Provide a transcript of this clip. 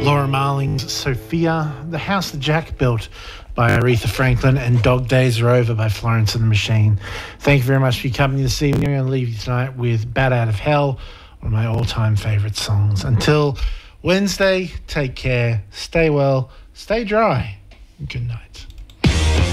Laura Marling's Sophia, The House That Jack Built by Aretha Franklin, and Dog Days Are Over by Florence and the Machine. Thank you very much for your company this evening. I'm going to leave you tonight with Bat Out of Hell, one of my all-time favourite songs. Until Wednesday, take care, stay well, stay dry, and good night.